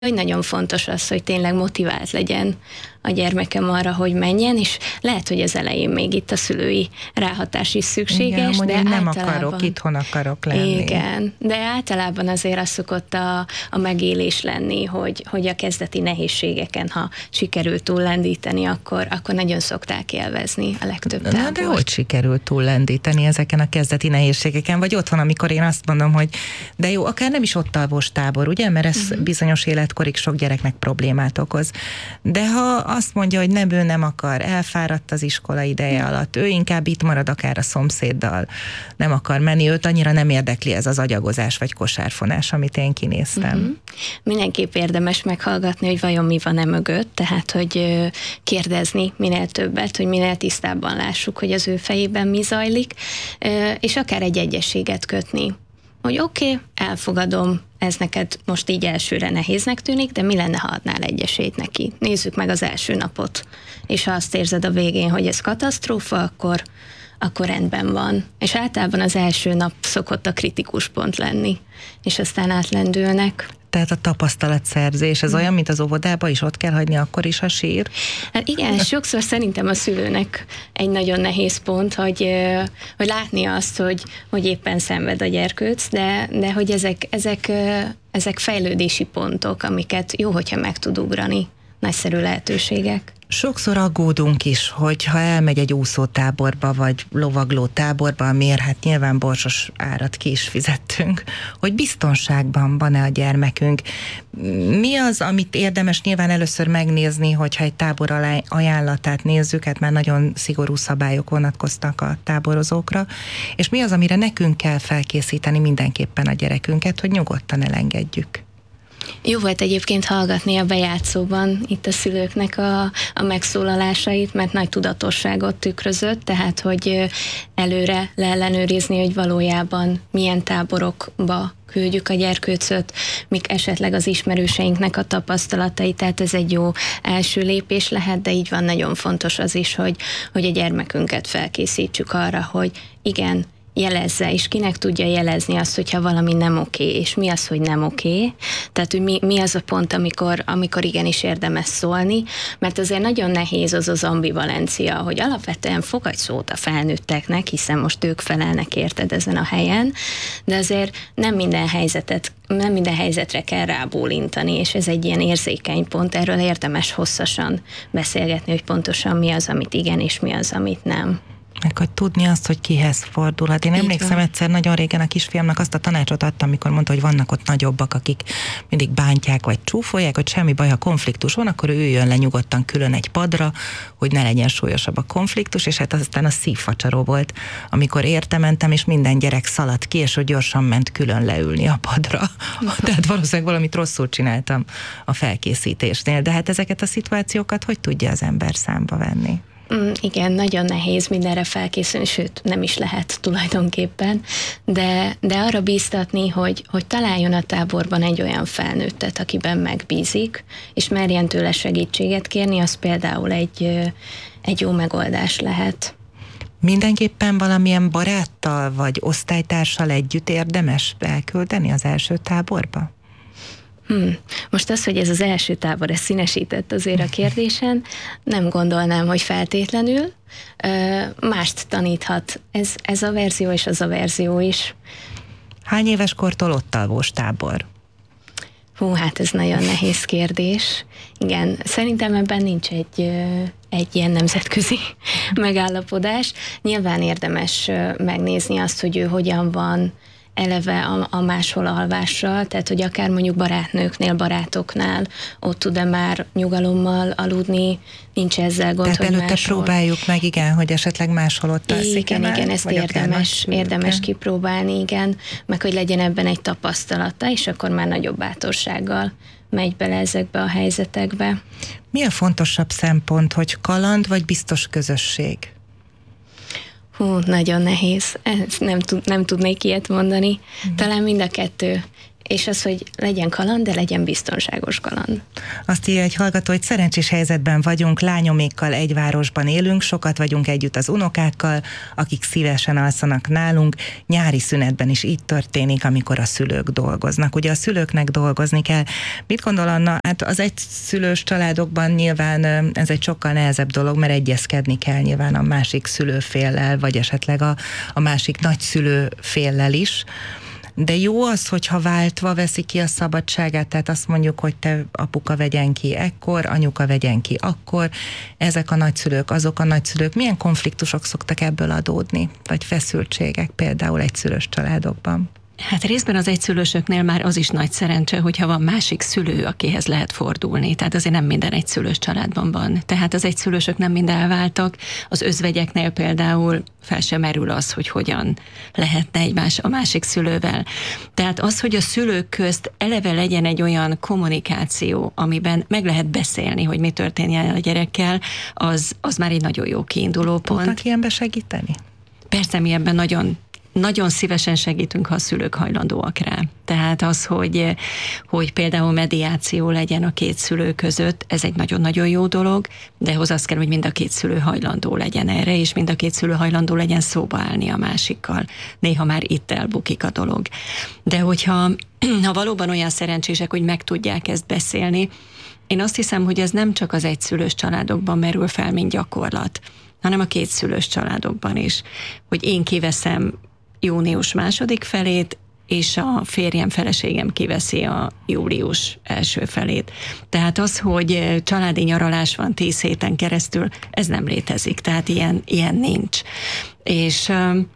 Hogy nagyon fontos az, hogy tényleg motivált legyen a gyermekem arra, hogy menjen, és lehet, hogy az elején még itt a szülői ráhatás is szükséges, igen, de nem általában... akarok, itthon akarok lenni. Igen, de általában azért az szokott a megélés lenni, hogy a kezdeti nehézségeken, ha sikerült túllendíteni, akkor nagyon szokták élvezni a legtöbb tábort. Na, de hogy sikerült túllendíteni ezeken a kezdeti nehézségeken? Vagy otthon, amikor én azt mondom, hogy de jó, akár nem is ott alvós tábor, ugye? Mert ez bizonyos életkorig sok gyereknek problémát okoz. De ha azt mondja, hogy nem, ő nem akar, elfáradt az iskola ideje alatt, ő inkább itt marad akár a szomszéddal, nem akar menni, őt annyira nem érdekli ez az agyagozás vagy kosárfonás, amit én kinéztem. Mindenképp érdemes meghallgatni, hogy vajon mi van mögött, tehát hogy kérdezni minél többet, hogy minél tisztábban lássuk, hogy az ő fejében mi zajlik, és akár egy egyességet kötni. Hogy oké, elfogadom, ez neked most így elsőre nehéznek tűnik, de mi lenne, ha adnál egy esélyt neki? Nézzük meg az első napot, és ha azt érzed a végén, hogy ez katasztrófa, akkor rendben van. És általában az első nap szokott a kritikus pont lenni, és aztán átlendülnek. Tehát a tapasztalatszerzés, ez olyan, mint az óvodában is, ott kell hagyni akkor is a sír? Hát igen, sokszor szerintem a szülőnek egy nagyon nehéz pont, hogy látni azt, hogy éppen szenved a gyerkőc, de hogy ezek fejlődési pontok, amiket jó, hogyha meg tud ugrani. Nagyszerű lehetőségek. Sokszor aggódunk is, hogy ha elmegy egy úszótáborba, vagy lovagló táborba, amiért hát nyilván borsos árat ki is fizettünk, hogy biztonságban van-e a gyermekünk. Mi az, amit érdemes nyilván először megnézni, hogyha egy tábor ajánlatát nézzük, hát már nagyon szigorú szabályok vonatkoztak a táborozókra, és mi az, amire nekünk kell felkészíteni mindenképpen a gyerekünket, hogy nyugodtan elengedjük. Jó volt egyébként hallgatni a bejátszóban itt a szülőknek a megszólalásait, mert nagy tudatosságot tükrözött, tehát hogy előre leellenőrizni, hogy valójában milyen táborokba küldjük a gyerkőcöt, mik esetleg az ismerőseinknek a tapasztalatai, tehát ez egy jó első lépés lehet, de így van, nagyon fontos az is, hogy a gyermekünket felkészítsük arra, hogy igen, jelezze, és kinek tudja jelezni azt, hogyha valami nem oké, és mi az, hogy nem oké. Tehát, hogy mi az a pont, amikor igenis érdemes szólni, mert azért nagyon nehéz az ambivalencia, hogy alapvetően fogadj szót a felnőtteknek, hiszen most ők felelnek érted ezen a helyen, de azért nem minden helyzetre kell rábólintani, és ez egy ilyen érzékeny pont, erről érdemes hosszasan beszélgetni, hogy pontosan mi az, amit igen, és mi az, amit nem. Meg hogy tudni azt, hogy kihez fordul. Hát én emlékszem egyszer nagyon régen a kisfiamnak azt a tanácsot adtam, amikor mondta, hogy vannak ott nagyobbak, akik mindig bántják vagy csúfolják, hogy semmi baj, ha konfliktus van, akkor ő jön le nyugodtan külön egy padra, hogy ne legyen súlyosabb a konfliktus, és hát aztán a szívfacsaró volt, amikor mentem, és minden gyerek szaladt ki, és hogy gyorsan ment külön leülni a padra. Tehát valószínűleg valamit rosszul csináltam a felkészítésnél, de hát ezeket a szituációkat hogy tudja az ember számba venni? Igen, nagyon nehéz mindenre felkészülni, sőt, nem is lehet tulajdonképpen, de arra bíztatni, hogy találjon a táborban egy olyan felnőttet, akiben megbízik, és merjen tőle segítséget kérni, az például egy jó megoldás lehet. Mindenképpen valamilyen baráttal vagy osztálytársal együtt érdemes elküldeni az első táborba? Most az, hogy ez az első tábor, ez színesített azért a kérdésen, nem gondolnám, hogy feltétlenül. Mást taníthat. Ez a verzió és az a verzió is. Hány éves kortól ott alvós tábor? Hát ez nagyon nehéz kérdés. Igen, szerintem ebben nincs egy ilyen nemzetközi megállapodás. Nyilván érdemes megnézni azt, hogy ő hogyan van eleve a máshol alvással, tehát hogy akár mondjuk barátnőknél, barátoknál ott tud-e már nyugalommal aludni, nincs ezzel gond, tehát hogy előtte máshol. Próbáljuk meg, igen, hogy esetleg máshol ott alszik. Igen, ezt érdemes kipróbálni, igen, meg hogy legyen ebben egy tapasztalata, és akkor már nagyobb bátorsággal megy bele ezekbe a helyzetekbe. Mi a fontosabb szempont, hogy kaland vagy biztos közösség? Nagyon nehéz. Nem tudnék ilyet mondani. Talán mind a kettő és az, hogy legyen kaland, de legyen biztonságos kaland. Azt írja egy hallgató, hogy szerencsés helyzetben vagyunk, lányomékkal egy városban élünk, sokat vagyunk együtt az unokákkal, akik szívesen alszanak nálunk, nyári szünetben is így történik, amikor a szülők dolgoznak. Ugye a szülőknek dolgozni kell. Mit gondol Anna? Hát az egyszülős családokban nyilván ez egy sokkal nehezebb dolog, mert egyezkedni kell nyilván a másik szülőféllel, vagy esetleg a másik nagyszülőféllel is. De jó az, hogyha váltva veszi ki a szabadságát, tehát azt mondjuk, hogy te apuka vegyen ki ekkor, anyuka vegyen ki akkor. Ezek a nagyszülők, azok a nagyszülők, milyen konfliktusok szoktak ebből adódni? Vagy feszültségek például egyszülős családokban? Hát részben az egyszülősöknél már az is nagy szerencse, hogyha van másik szülő, akihez lehet fordulni. Tehát azért nem minden egyszülős családban van. Tehát az egyszülősök nem mind elváltak. Az özvegyeknél például fel sem merül az, hogy hogyan lehetne a másik szülővel. Tehát az, hogy a szülők közt eleve legyen egy olyan kommunikáció, amiben meg lehet beszélni, hogy mi történjen a gyerekkel, az már egy nagyon jó kiinduló pont. Tudnak ilyenbe segíteni? Persze, mi ebben nagyon szívesen segítünk, ha a szülők hajlandóak rá. Tehát az, hogy például mediáció legyen a két szülő között, ez egy nagyon-nagyon jó dolog, de ahhoz az kell, hogy mind a két szülő hajlandó legyen erre, és mind a két szülő hajlandó legyen szóba állni a másikkal. Néha már itt elbukik a dolog. De hogyha valóban olyan szerencsések, hogy meg tudják ezt beszélni, én azt hiszem, hogy ez nem csak az egyszülős családokban merül fel, mint gyakorlat, hanem a kétszülős családokban is. Hogy én kiveszem június második felét, és a férjem, feleségem kiveszi a július első felét. Tehát az, hogy családi nyaralás van 10 héten keresztül, ez nem létezik, tehát ilyen nincs. És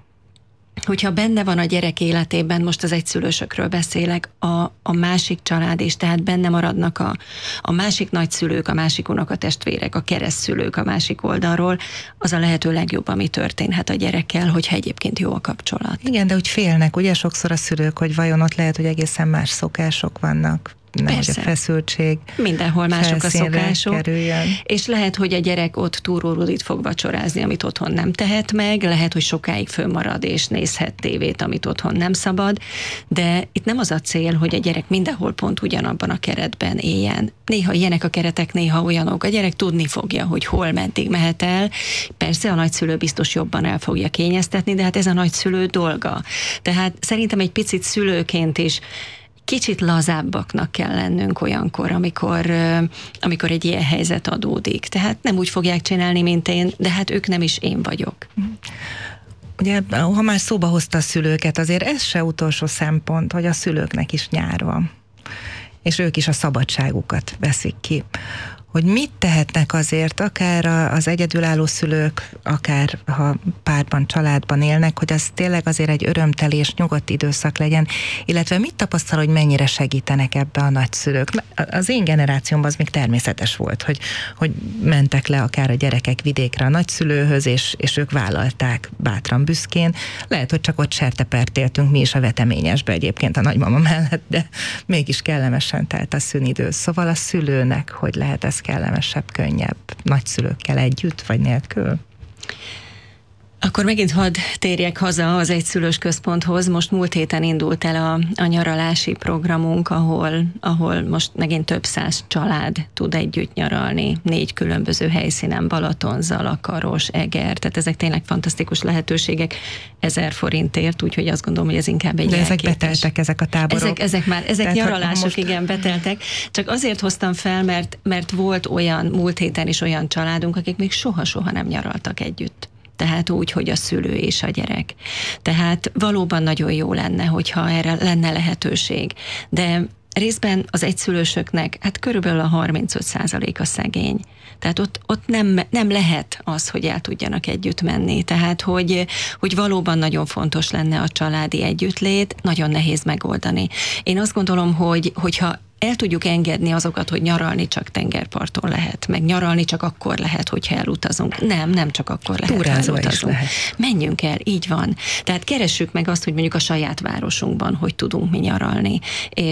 hogyha benne van a gyerek életében, most az egyszülősökről beszélek, a másik család is, tehát benne maradnak a másik nagyszülők, a másik unokatestvérek, a keresztszülők a másik oldalról, az a lehető legjobb, ami történhet a gyerekkel, hogyha egyébként jó a kapcsolat. Igen, de úgy félnek, ugye sokszor a szülők, hogy vajon ott lehet, hogy egészen más szokások vannak. Nehogy a feszültség mindenhol mások a szokások, kerüljön. És lehet, hogy a gyerek ott túrórudit fog vacsorázni, amit otthon nem tehet meg, lehet, hogy sokáig fönnmarad és nézhet tévét, amit otthon nem szabad, de itt nem az a cél, hogy a gyerek mindenhol pont ugyanabban a keretben éljen. Néha ilyenek a keretek, néha olyanok. A gyerek tudni fogja, hogy hol, meddig mehet el. Persze a nagyszülő biztos jobban el fogja kényeztetni, de hát ez a nagyszülő dolga. Tehát szerintem egy picit szülőként is kicsit lazábbaknak kell lennünk olyankor, amikor egy ilyen helyzet adódik. Tehát nem úgy fogják csinálni, mint én, de hát ők nem is én vagyok. Ugye, ha már szóba hozta a szülőket, azért ez se utolsó szempont, hogy a szülőknek is nyár van. És ők is a szabadságukat veszik ki. Hogy mit tehetnek azért, akár az egyedülálló szülők, akár ha párban, családban élnek, hogy az tényleg azért egy örömtelés, nyugodt időszak legyen, illetve mit tapasztal, hogy mennyire segítenek ebbe a nagyszülők? Az én generációmban az még természetes volt, hogy mentek le akár a gyerekek vidékre a nagyszülőhöz, és ők vállalták bátran, büszkén. Lehet, hogy csak ott sertepert éltünk mi is a veteményesbe egyébként a nagymama mellett, de mégis kellemesen telt a szünidő. Szóval a szülőnek, hogy lehet ez kellemesebb, könnyebb, nagyszülőkkel együtt, vagy nélkül? Akkor megint hadd térjek haza az egyszülős központhoz. Most múlt héten indult el a nyaralási programunk, ahol most megint több száz család tud együtt nyaralni. 4 különböző helyszínen, Balaton, Zalakaros, Eger, tehát ezek tényleg fantasztikus lehetőségek 1000 forintért, úgyhogy azt gondolom, hogy ez inkább egy de ezek beteltek, ezek a táborok? Ezek tehát, nyaralások, most... igen, beteltek. Csak azért hoztam fel, mert volt olyan, múlt héten is olyan családunk, akik még soha-soha nem nyaraltak együtt. Tehát úgy, hogy a szülő és a gyerek. Tehát valóban nagyon jó lenne, hogyha erre lenne lehetőség. De részben az egyszülősöknek, hát körülbelül a 35% szegény. Tehát ott nem lehet az, hogy el tudjanak együtt menni. Tehát, hogy valóban nagyon fontos lenne a családi együttlét, nagyon nehéz megoldani. Én azt gondolom, hogyha el tudjuk engedni azokat, hogy nyaralni csak tengerparton lehet, meg nyaralni csak akkor lehet, hogyha elutazunk. Nem csak akkor lehet, túrázva ha elutazunk. Lehet. Menjünk el, így van. Tehát keressük meg azt, hogy mondjuk a saját városunkban hogy tudunk mi nyaralni.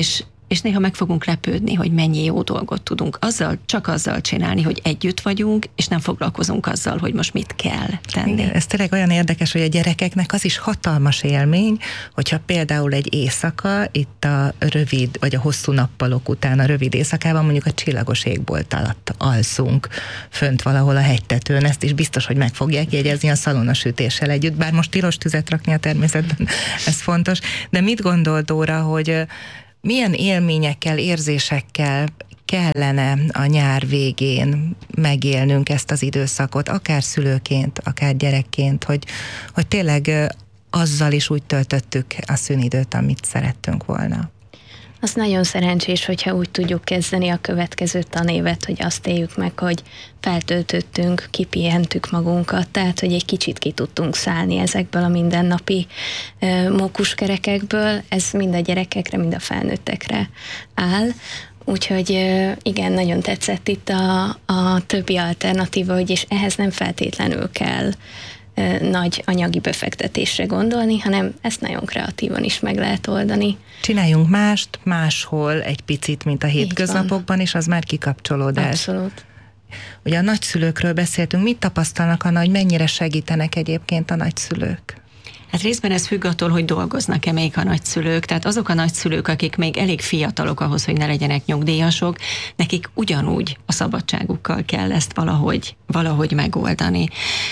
és néha meg fogunk lepődni, hogy mennyi jó dolgot tudunk csak azzal csinálni, hogy együtt vagyunk, és nem foglalkozunk azzal, hogy most mit kell tenni. Igen, ez tényleg olyan érdekes, hogy a gyerekeknek az is hatalmas élmény, hogyha például egy éjszaka, itt a rövid, vagy a hosszú nappalok után a rövid éjszakában mondjuk a csillagos égbolt alatt alszunk fönt valahol a hegytetőn, ezt is biztos, hogy meg fogják jegyezni a szalonasütéssel együtt, bár most tilos tüzet rakni a természetben, ez fontos. De mit gondol, Dóra, hogy milyen élményekkel, érzésekkel kellene a nyár végén megélnünk ezt az időszakot, akár szülőként, akár gyerekként, hogy tényleg azzal is úgy töltöttük a szünidőt, amit szerettünk volna? Az nagyon szerencsés, hogyha úgy tudjuk kezdeni a következő tanévet, hogy azt éljük meg, hogy feltöltöttünk, kipihentük magunkat, tehát, hogy egy kicsit ki tudtunk szállni ezekből a mindennapi mókuskerekekből. Ez mind a gyerekekre, mind a felnőttekre áll. Úgyhogy igen, nagyon tetszett itt a többi alternatíva, hogy és ehhez nem feltétlenül kell nagy anyagi befektetésre gondolni, hanem ezt nagyon kreatívan is meg lehet oldani. Csináljunk máshol egy picit, mint a hétköznapokban, és az már kikapcsolódás. Abszolút. Ugye a nagyszülőkről beszéltünk, mit tapasztalnak, Anna, hogy mennyire segítenek egyébként a nagyszülők? Hát részben ez függ attól, hogy dolgoznak-e még a nagyszülők. Tehát azok a nagyszülők, akik még elég fiatalok ahhoz, hogy ne legyenek nyugdíjasok, nekik ugyanúgy a szabadságukkal kell ezt valahogy megoldani.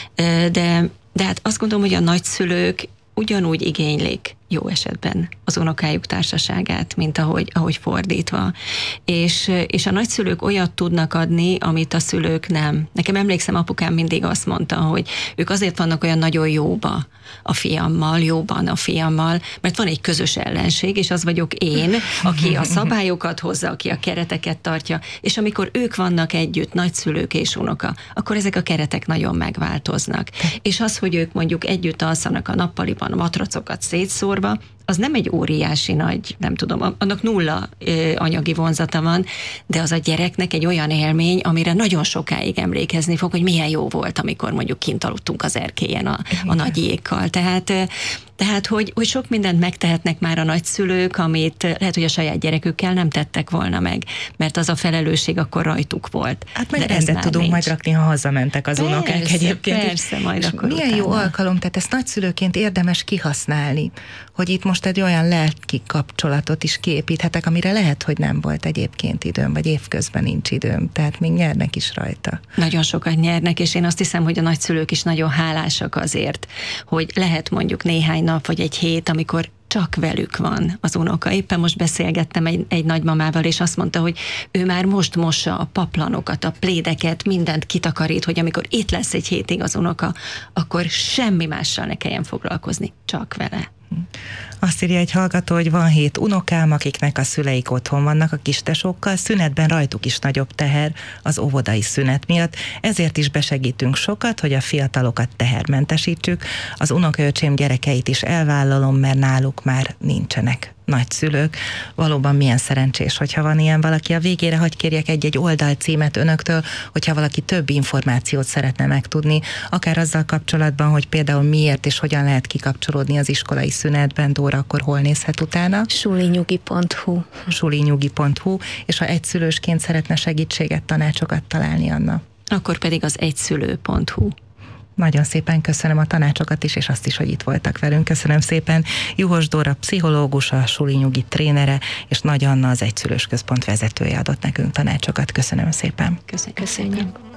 De hát azt gondolom, hogy a nagyszülők ugyanúgy igénylik jó esetben az unokájuk társaságát, mint ahogy fordítva. És a nagyszülők olyat tudnak adni, amit a szülők nem. Nekem emlékszem, apukám mindig azt mondta, hogy ők azért vannak olyan nagyon jóban a fiammal, mert van egy közös ellenség, és az vagyok én, aki a szabályokat hozza, aki a kereteket tartja, és amikor ők vannak együtt, nagyszülők és unoka, akkor ezek a keretek nagyon megváltoznak. És az, hogy ők mondjuk együtt alszanak a nappaliban, a matracokat szétszórva, az nem egy óriási nagy, nem tudom, annak nulla anyagi vonzata van, de az a gyereknek egy olyan élmény, amire nagyon sokáig emlékezni fog, hogy milyen jó volt, amikor mondjuk kint aludtunk az erkélyen a nagy jékkal. Tehát hogy sok mindent megtehetnek már a nagyszülők, amit lehet, hogy a saját gyerekükkel nem tettek volna meg, mert az a felelősség akkor rajtuk volt. Hát majd rendet tudunk majd rakni, ha hazamentek az unokák egyébként. Persze, majd akkor milyen utána. jó alkalom, tehát ezt nagyszülőként érdemes kihasználni, hogy itt most egy olyan lelki kapcsolatot is kiépíthetek, amire lehet, hogy nem volt egyébként időm, vagy évközben nincs időm, tehát még nyernek is rajta. Nagyon sokat nyernek, és én azt hiszem, hogy a nagyszülők is nagyon hálásak azért, hogy lehet mondjuk néhány nap, vagy egy hét, amikor csak velük van az unoka. Éppen most beszélgettem egy nagymamával, és azt mondta, hogy ő már most mossa a paplanokat, a plédeket, mindent kitakarít, hogy amikor itt lesz egy hétig az unoka, akkor semmi mással ne kelljen foglalkozni, csak vele. Azt írja egy hallgató, hogy van 7 unokám, akiknek a szüleik otthon vannak a kistesókkal, szünetben rajtuk is nagyobb teher az óvodai szünet miatt, ezért is besegítünk sokat, hogy a fiatalokat tehermentesítsük. Az unokaöcsém gyerekeit is elvállalom, mert náluk már nincsenek nagyszülők. Valóban milyen szerencsés, hogyha van ilyen valaki. A végére hadd kérjek egy oldalcímet önöktől, hogyha valaki több információt szeretne megtudni, akár azzal kapcsolatban, hogy például miért és hogyan lehet kikapcsolódni az iskolai szünetben. Dóra, akkor hol nézhet utána? sulinyugi.hu sulinyugi.hu, és ha egyszülősként szeretne segítséget, tanácsokat találni, Anna? Akkor pedig az egyszülő.hu. Nagyon szépen köszönöm a tanácsokat is, és azt is, hogy itt voltak velünk. Köszönöm szépen. Juhos Dóra pszichológus, a Suli Nyugi trénere, és Nagy Anna, az Egyszülős Központ vezetője adott nekünk tanácsokat. Köszönöm szépen. Köszönjük.